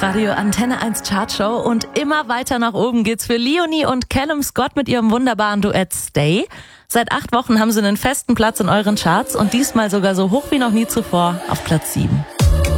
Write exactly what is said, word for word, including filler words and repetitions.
Hitradio Antenne eins Chartshow und immer weiter nach oben geht's für Leonie und Callum Scott mit ihrem wunderbaren Duett Stay. Seit acht Wochen haben sie einen festen Platz in euren Charts und diesmal sogar so hoch wie noch nie zuvor auf Platz sieben.